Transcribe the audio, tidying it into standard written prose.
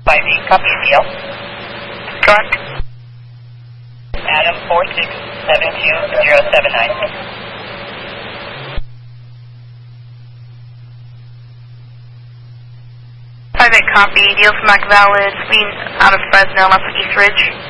5-8, copy Deal. Correct. Adam 4672079. 5-8, copy. Deal for Mac Valid, Queen out of Fresno, left East Ridge.